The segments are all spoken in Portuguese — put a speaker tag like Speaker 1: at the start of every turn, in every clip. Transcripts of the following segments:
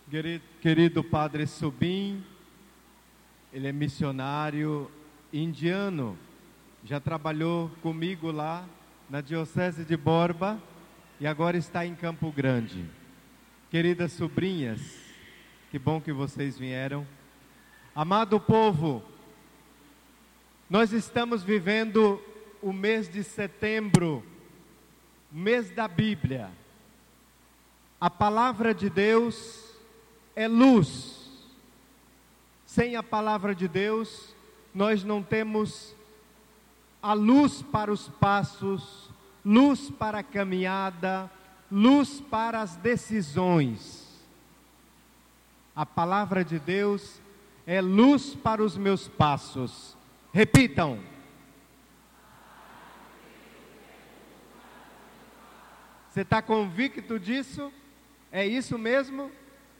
Speaker 1: Querido Padre Subim, ele é missionário indiano, já trabalhou comigo lá na Diocese de Borba e agora está em Campo Grande. Queridas sobrinhas, que bom que vocês vieram. Amado povo, nós estamos vivendo o mês de setembro, mês da Bíblia. A palavra de Deus é luz. Sem a palavra de Deus, nós não temos a luz para os passos, luz para a caminhada, luz para as decisões. A palavra de Deus é luz para os meus passos. Repitam. Você está convicto disso? É isso mesmo?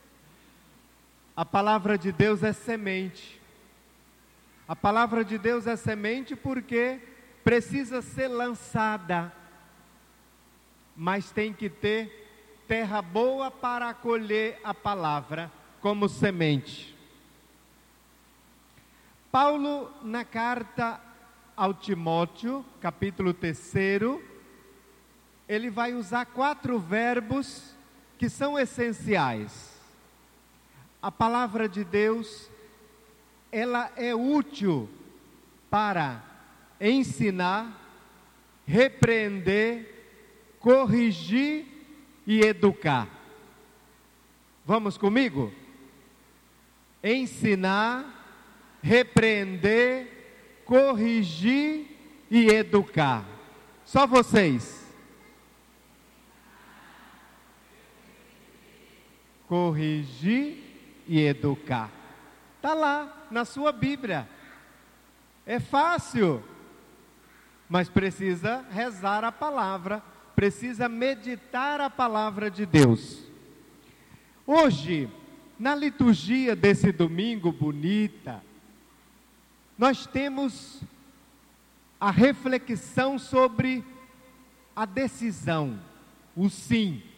Speaker 1: A palavra de Deus é semente. A palavra de Deus é semente porque precisa ser lançada, mas tem que ter terra boa para acolher a palavra como semente. Paulo, na carta ao Timóteo, capítulo 3, ele vai usar 4 verbos que são essenciais. A palavra de Deus, ela é útil para ensinar, repreender, corrigir e educar. Vamos comigo? Ensinar, repreender, corrigir e educar. Só vocês. Corrigir e educar. Está lá na sua Bíblia. É fácil, mas precisa rezar a palavra, precisa meditar a palavra de Deus. Hoje, na liturgia desse domingo bonita, nós temos a reflexão sobre a decisão, o sim.